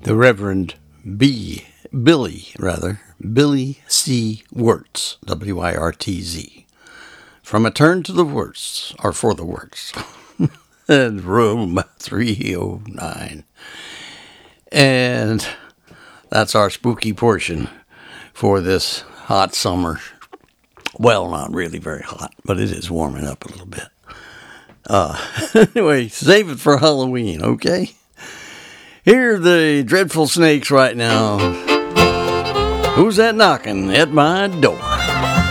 the Reverend Billy C. Wirtz, W-I-R-T-Z, from A Turn to the Worst, or For the Worst, and room 309. And that's our spooky portion for this hot summer. Well, not really very hot, but it is warming up a little bit. Anyway, save it for Halloween, okay? Here are the Dreadful Snakes right now. Who's that knocking at my door?